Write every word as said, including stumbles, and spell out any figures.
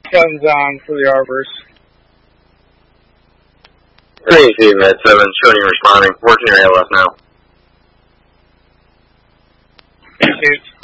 Sun's on for the Arbors. Green Team at seven, showing you responding. Working your A L F now. Thank you.